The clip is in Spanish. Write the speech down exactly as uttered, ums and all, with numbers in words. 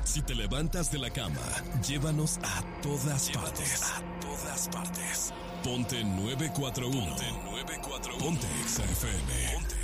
Si te levantas de la cama, llévanos a todas llévanos partes. A todas partes. Ponte nueve cuatro uno. Ponte nueve cuatro uno. Ponte Exa F M. Ponte